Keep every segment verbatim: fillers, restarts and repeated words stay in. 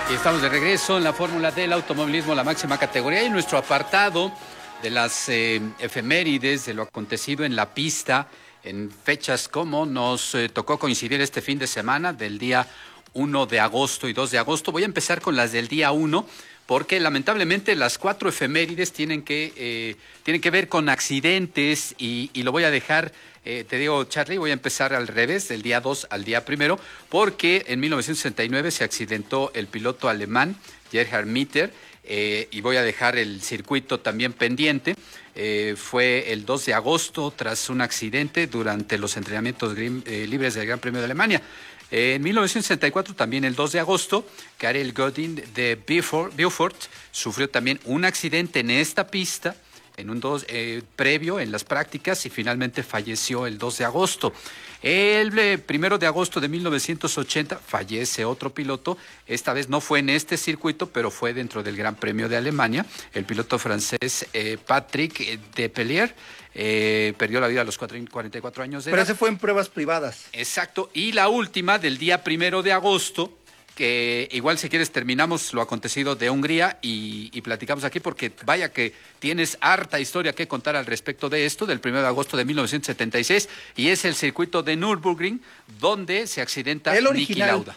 Y estamos de regreso en la Fórmula del Automovilismo, la máxima categoría, y nuestro apartado de las eh, efemérides de lo acontecido en la pista en fechas como nos eh, tocó coincidir este fin de semana del día uno de agosto y dos de agosto. Voy a empezar con las del día uno porque lamentablemente las cuatro efemérides tienen que, eh, tienen que ver con accidentes y, y lo voy a dejar, eh, te digo, Charlie, voy a empezar al revés, del día dos al día primero, porque en mil novecientos sesenta y nueve se accidentó el piloto alemán Gerhard Mitter, eh, y voy a dejar el circuito también pendiente. Eh, fue el dos de agosto tras un accidente durante los entrenamientos grim, eh, libres del Gran Premio de Alemania. Eh, en mil novecientos sesenta y cuatro, también el dos de agosto, Karel Godin de Beaufort, Beaufort sufrió también un accidente en esta pista, en un dos, eh, previo en las prácticas, y finalmente falleció el dos de agosto. El eh, primero de agosto de mil novecientos ochenta fallece otro piloto, esta vez no fue en este circuito, pero fue dentro del Gran Premio de Alemania, el piloto francés eh, Patrick Depailler, eh, perdió la vida a los cuarenta y cuatro años de pero edad. Pero ese fue en pruebas privadas. Exacto, y la última del día primero de agosto, que igual si quieres terminamos lo acontecido de Hungría y, y platicamos aquí, porque vaya que tienes harta historia que contar al respecto de esto, del primero de agosto de mil novecientos setenta y seis, y es el circuito de Nürburgring, donde se accidenta Niki Lauda.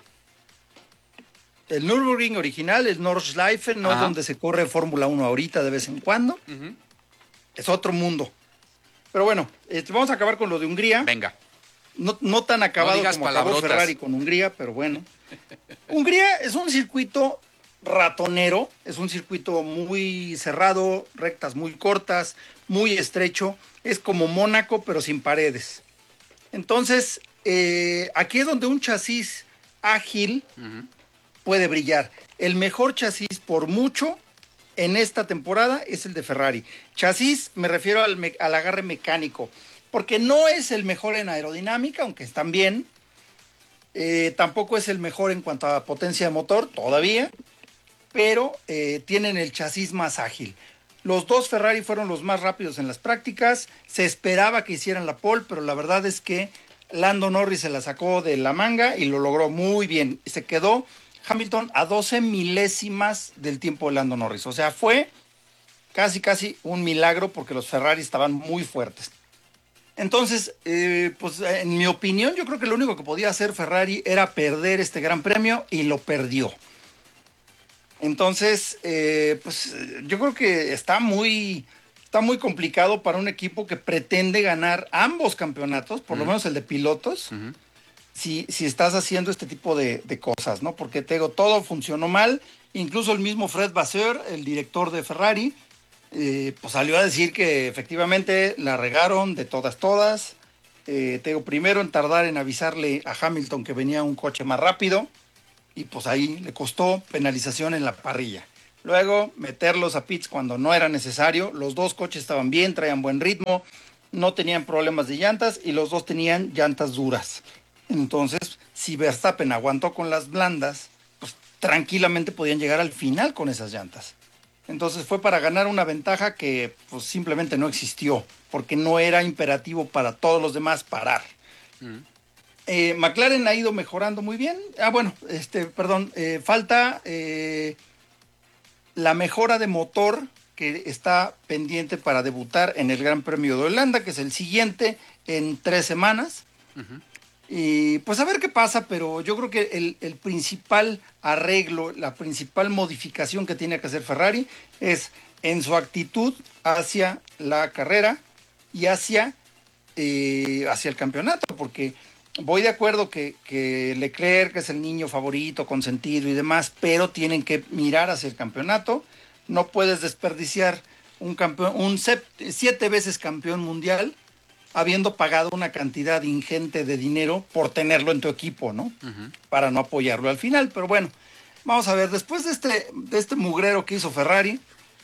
El Nürburgring original, el Nordschleife, no Ajá. donde se corre Fórmula uno ahorita de vez en cuando. Uh-huh. Es otro mundo. Pero bueno, eh, vamos a acabar con lo de Hungría. Venga. No, no tan acabado no como acabó Ferrari con Hungría, pero bueno. Hungría es un circuito ratonero, es un circuito muy cerrado, rectas muy cortas, muy estrecho, es como Mónaco pero sin paredes. Entonces, eh, aquí es donde un chasis ágil uh-huh. puede brillar. El mejor chasis por mucho en esta temporada es el de Ferrari. Chasis me refiero al, me- al agarre mecánico, porque no es el mejor en aerodinámica, aunque están bien. Eh, tampoco es el mejor en cuanto a potencia de motor, todavía, pero eh, tienen el chasis más ágil. Los dos Ferrari fueron los más rápidos en las prácticas, se esperaba que hicieran la pole, pero la verdad es que Lando Norris se la sacó de la manga y lo logró muy bien. Se quedó Hamilton a doce milésimas del tiempo de Lando Norris, o sea, fue casi casi un milagro porque los Ferrari estaban muy fuertes. Entonces, eh, pues en mi opinión, yo creo que lo único que podía hacer Ferrari era perder este gran premio y lo perdió. Entonces, eh, pues yo creo que está muy, está muy complicado para un equipo que pretende ganar ambos campeonatos, por uh-huh. lo menos el de pilotos, uh-huh. si, si estás haciendo este tipo de, de cosas, ¿no? Porque te digo, todo funcionó mal, incluso el mismo Fred Vasseur, el director de Ferrari, Eh, pues salió a decir que efectivamente la regaron de todas, todas. Eh, te digo, primero en tardar en avisarle a Hamilton que venía un coche más rápido, y pues ahí le costó penalización en la parrilla. Luego meterlos a pits cuando no era necesario. Los dos coches estaban bien, traían buen ritmo, no tenían problemas de llantas y los dos tenían llantas duras. Entonces, si Verstappen aguantó con las blandas, pues tranquilamente podían llegar al final con esas llantas. Entonces fue para ganar una ventaja que pues simplemente no existió, porque no era imperativo para todos los demás parar. Mm. Eh, McLaren ha ido mejorando muy bien. Ah, bueno, este, perdón, eh, falta eh, la mejora de motor que está pendiente para debutar en el Gran Premio de Holanda, que es el siguiente en tres semanas. Uh-huh. Y pues a ver qué pasa, pero yo creo que el, el principal arreglo, la principal modificación que tiene que hacer Ferrari es en su actitud hacia la carrera y hacia, eh, hacia el campeonato, porque voy de acuerdo que, que Leclerc es el niño favorito, consentido y demás, pero tienen que mirar hacia el campeonato. No puedes desperdiciar un campeón, un set, siete veces campeón mundial, habiendo pagado una cantidad ingente de dinero por tenerlo en tu equipo, ¿no? Uh-huh. Para no apoyarlo al final. Pero bueno, vamos a ver, después de este, de este mugrero que hizo Ferrari,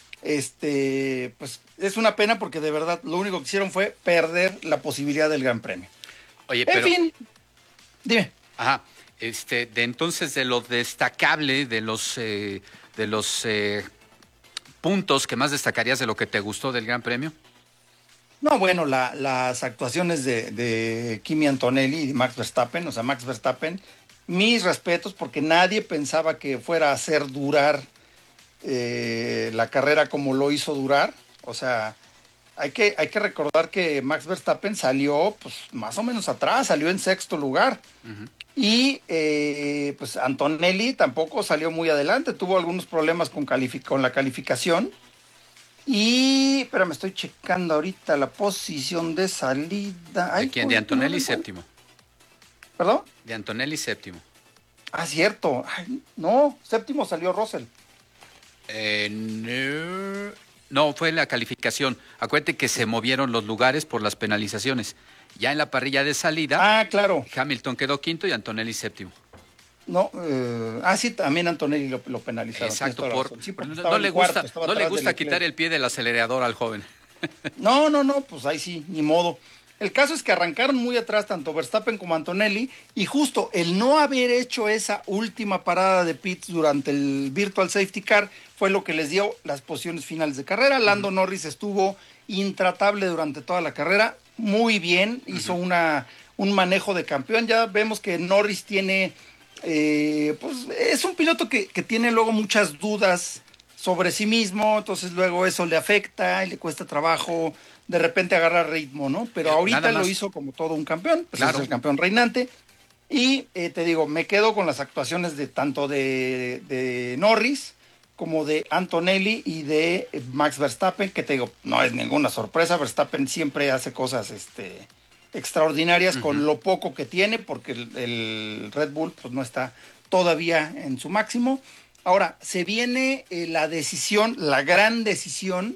este, pues es una pena porque de verdad lo único que hicieron fue perder la posibilidad del Gran Premio. Oye, en pero... fin, dime. Ajá, este, de entonces de lo destacable, de los, eh, de los eh, puntos que más destacarías de lo que te gustó del Gran Premio. No, bueno, la, las actuaciones de, de Kimi Antonelli y Max Verstappen, o sea, Max Verstappen mis respetos, porque nadie pensaba que fuera a hacer durar eh, la carrera como lo hizo durar. O sea, hay que, hay que recordar que Max Verstappen salió pues más o menos atrás, salió en sexto lugar. Uh-huh. Y eh, pues Antonelli tampoco salió muy adelante, tuvo algunos problemas con, calific- con la calificación. Y, pero me estoy checando ahorita la posición de salida. ¿De quién? De Antonelli séptimo. ¿Perdón? De Antonelli séptimo. Ah, cierto. Ay, no, séptimo salió Russell. Eh, no, no, fue la calificación. Acuérdate que se movieron los lugares por las penalizaciones. Ya en la parrilla de salida, ah, claro. Hamilton quedó quinto y Antonelli séptimo. No, eh, ah, sí, también Antonelli lo, lo penalizaron. Exacto, por, sí, no, no le gusta, cuarto, no le gusta quitar el pie del acelerador al joven. No, no, no, pues ahí sí, ni modo. El caso es que arrancaron muy atrás tanto Verstappen como Antonelli, y justo el no haber hecho esa última parada de pits durante el Virtual Safety Car fue lo que les dio las posiciones finales de carrera. Lando uh-huh. Norris estuvo intratable durante toda la carrera, muy bien, uh-huh. hizo una, un manejo de campeón. Ya vemos que Norris tiene, eh, pues es un piloto que, que tiene luego muchas dudas sobre sí mismo, entonces luego eso le afecta y le cuesta trabajo de repente agarrar ritmo, ¿no? Pero ahorita lo hizo como todo un campeón, pues claro. Es el campeón reinante. Y eh, te digo, me quedo con las actuaciones de tanto de, de Norris como de Antonelli y de Max Verstappen, que te digo, no es ninguna sorpresa. Verstappen siempre hace cosas este, extraordinarias uh-huh. con lo poco que tiene, porque el, el Red Bull pues, no está todavía en su máximo. Ahora, se viene eh, la decisión, la gran decisión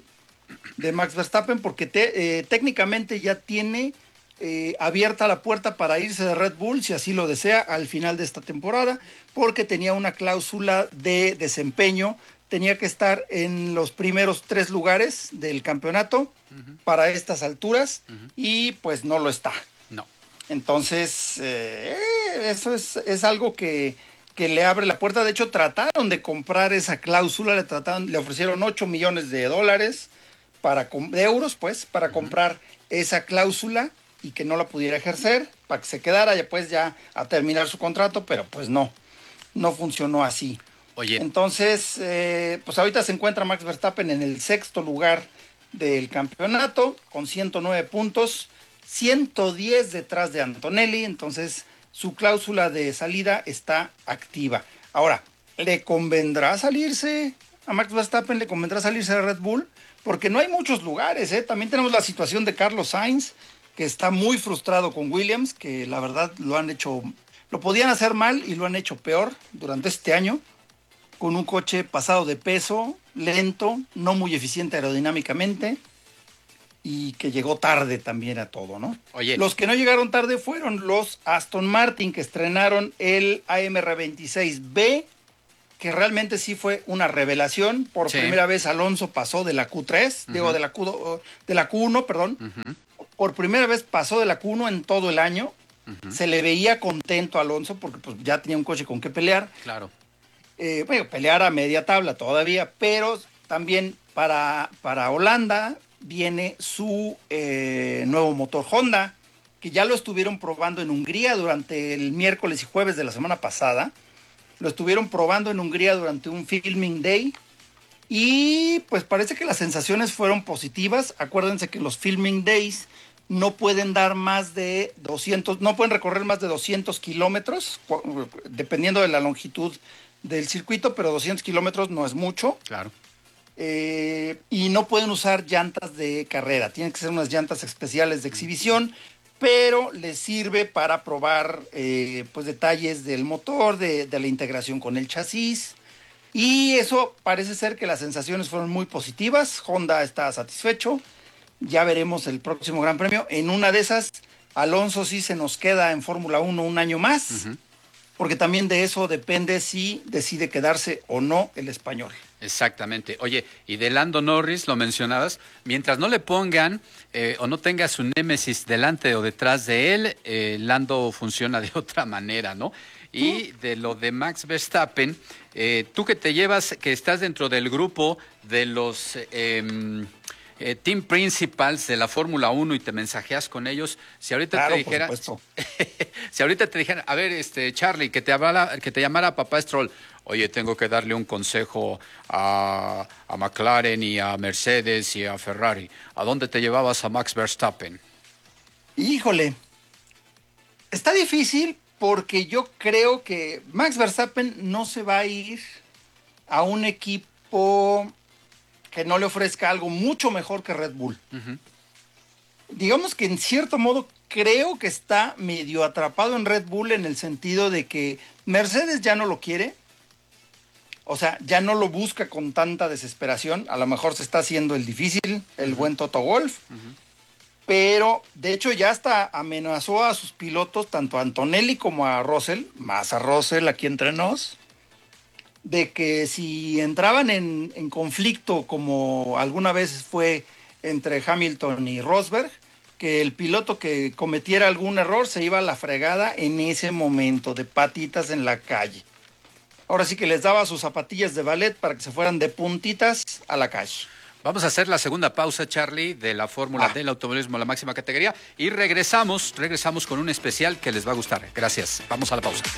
de Max Verstappen, porque te, eh, técnicamente ya tiene eh, abierta la puerta para irse de Red Bull, si así lo desea, al final de esta temporada, porque tenía una cláusula de desempeño, tenía que estar en los primeros tres lugares del campeonato uh-huh. para estas alturas, uh-huh. y pues no lo está. No. Entonces, eh, eso es, es algo que... que le abre la puerta. De hecho, trataron de comprar esa cláusula, le trataron, le ofrecieron ocho millones de dólares, para, de euros, pues, para uh-huh. comprar esa cláusula y que no la pudiera ejercer, para que se quedara ya, pues, ya a terminar su contrato, pero pues no, no funcionó así. Oye. Entonces, eh, pues ahorita se encuentra Max Verstappen en el sexto lugar del campeonato, con ciento nueve puntos, ciento diez detrás de Antonelli, entonces su cláusula de salida está activa. Ahora, ¿le convendrá salirse a Max Verstappen? ¿Le convendrá salirse de Red Bull? Porque no hay muchos lugares, ¿eh? También tenemos la situación de Carlos Sainz, que está muy frustrado con Williams, que la verdad lo han hecho, lo podían hacer mal y lo han hecho peor durante este año, con un coche pasado de peso, lento, no muy eficiente aerodinámicamente, y que llegó tarde también a todo, ¿no? Oye. Los que no llegaron tarde fueron los Aston Martin, que estrenaron el A M R veintiséis B, que realmente sí fue una revelación. Por sí. primera vez Alonso pasó de la Q tres, uh-huh. digo, de la, Q, de la Q uno, perdón. Uh-huh. Por primera vez pasó de la Q uno en todo el año. Uh-huh. Se le veía contento a Alonso porque pues, ya tenía un coche con que pelear. Claro. Eh, bueno, pelear a media tabla todavía, pero también para, para Holanda viene su eh, nuevo motor Honda, que ya lo estuvieron probando en Hungría durante el miércoles y jueves de la semana pasada. Lo estuvieron probando en Hungría durante un filming day y pues parece que las sensaciones fueron positivas. Acuérdense que los filming days no pueden dar más de doscientos, no pueden recorrer más de doscientos kilómetros, dependiendo de la longitud del circuito, pero doscientos kilómetros no es mucho. Claro. Eh, y no pueden usar llantas de carrera, tienen que ser unas llantas especiales de exhibición, pero les sirve para probar eh, pues detalles del motor, de, de la integración con el chasis, y eso parece ser que las sensaciones fueron muy positivas. Honda está satisfecho, ya veremos el próximo Gran Premio. En una de esas, Alonso sí se nos queda en Fórmula uno un año más, uh-huh. porque también de eso depende si decide quedarse o no el español. Exactamente. Oye, y de Lando Norris, lo mencionabas, mientras no le pongan eh, o no tenga su némesis delante o detrás de él, eh, Lando funciona de otra manera, ¿no? Y de lo de Max Verstappen, eh, tú que te llevas, que estás dentro del grupo de los eh, eh, team principals de la Fórmula uno y te mensajeas con ellos, si ahorita Claro, te dijera, por supuesto. si ahorita te dijeran, a ver, este Charlie, que te hablara, que te llamara papá Stroll, oye, tengo que darle un consejo a, a McLaren y a Mercedes y a Ferrari, ¿a dónde te llevabas a Max Verstappen? Híjole, está difícil porque yo creo que Max Verstappen no se va a ir a un equipo que no le ofrezca algo mucho mejor que Red Bull. Uh-huh. Digamos que en cierto modo creo que está medio atrapado en Red Bull en el sentido de que Mercedes ya no lo quiere, o sea, ya no lo busca con tanta desesperación, a lo mejor se está haciendo el difícil, el uh-huh. buen Toto Wolff, uh-huh. pero de hecho ya hasta amenazó a sus pilotos, tanto a Antonelli como a Russell, más a Russell aquí entre nos, de que si entraban en, en conflicto como alguna vez fue entre Hamilton y Rosberg, que el piloto que cometiera algún error se iba a la fregada en ese momento, de patitas en la calle. Ahora sí que les daba sus zapatillas de ballet para que se fueran de puntitas a la calle. Vamos a hacer la segunda pausa, Charlie, de la fórmula ah. del automovilismo, la máxima categoría, y regresamos, regresamos con un especial que les va a gustar. Gracias. Vamos a la pausa.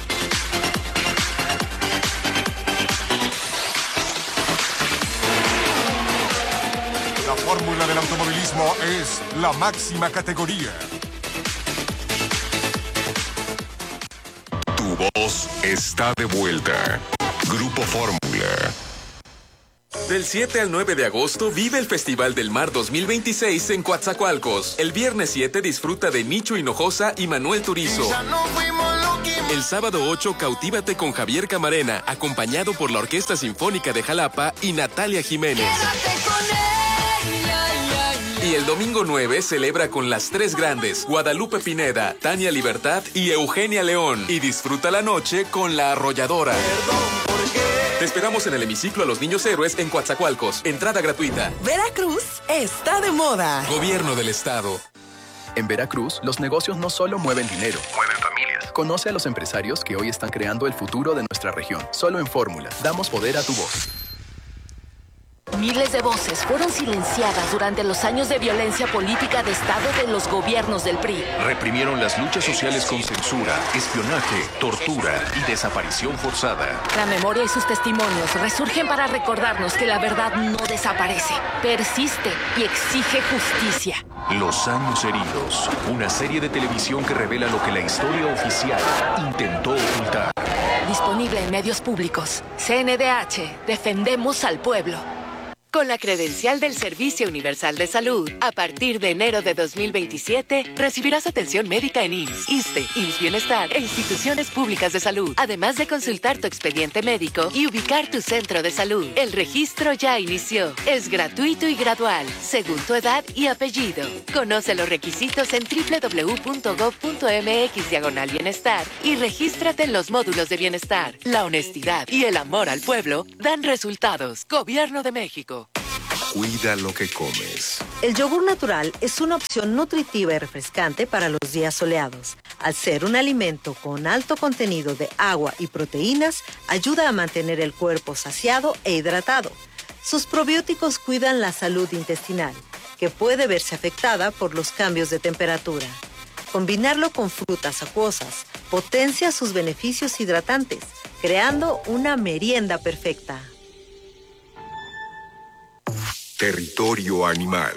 La fórmula del automovilismo es la máxima categoría. Tu voz está de vuelta. Grupo Fórmula. Del siete al nueve de agosto vive el Festival del Mar dos mil veintiséis en Coatzacoalcos. El viernes siete disfruta de Nicho Hinojosa y Manuel Turizo. El sábado ocho cautívate con Javier Camarena, acompañado por la Orquesta Sinfónica de Jalapa y Natalia Jiménez. Y el domingo nueve celebra con las tres grandes, Guadalupe Pineda, Tania Libertad y Eugenia León. Y disfruta la noche con La Arrolladora. Te esperamos en el hemiciclo a los Niños Héroes en Coatzacoalcos. Entrada gratuita. Veracruz está de moda. Gobierno del Estado. En Veracruz, los negocios no solo mueven dinero, mueven familias. Conoce a los empresarios que hoy están creando el futuro de nuestra región. Solo en Fórmula, damos poder a tu voz. Miles de voces fueron silenciadas durante los años de violencia política de Estado de los gobiernos del P R I. Reprimieron las luchas sociales con censura, espionaje, tortura y desaparición forzada. La memoria y sus testimonios resurgen para recordarnos que la verdad no desaparece, persiste y exige justicia. Los años heridos, una serie de televisión que revela lo que la historia oficial intentó ocultar. Disponible en medios públicos. C N D H, defendemos al pueblo. Con la credencial del Servicio Universal de Salud, a partir de enero de dos mil veintisiete, recibirás atención médica en I M S S, ISSSTE, I M S S Bienestar e instituciones públicas de salud, además de consultar tu expediente médico y ubicar tu centro de salud. El registro ya inició. Es gratuito y gradual, según tu edad y apellido. Conoce los requisitos en doble u doble u doble u punto gob punto eme equis diagonal bienestar y regístrate en los módulos de bienestar. La honestidad y el amor al pueblo dan resultados. Gobierno de México. Cuida lo que comes. El yogur natural es una opción nutritiva y refrescante para los días soleados. Al ser un alimento con alto contenido de agua y proteínas, ayuda a mantener el cuerpo saciado e hidratado. Sus probióticos cuidan la salud intestinal, que puede verse afectada por los cambios de temperatura. Combinarlo con frutas acuosas potencia sus beneficios hidratantes, creando una merienda perfecta. Territorio animal.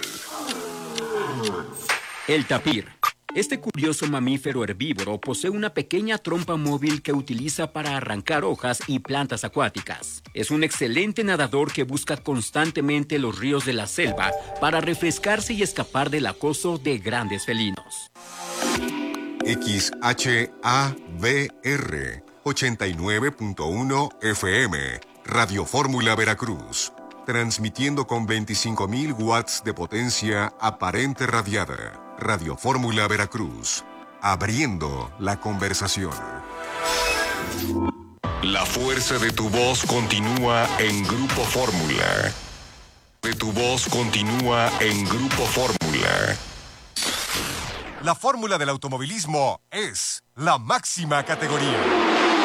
El tapir. Este curioso mamífero herbívoro posee una pequeña trompa móvil que utiliza para arrancar hojas y plantas acuáticas. Es un excelente nadador que busca constantemente los ríos de la selva para refrescarse y escapar del acoso de grandes felinos. X H A V R ochenta y nueve punto uno F M, Radio Fórmula Veracruz. Transmitiendo con veinticinco mil watts de potencia aparente radiada. Radio Fórmula Veracruz. Abriendo la conversación. La fuerza de tu voz continúa en Grupo Fórmula. De tu voz continúa en Grupo Fórmula. La fórmula del automovilismo es la máxima categoría.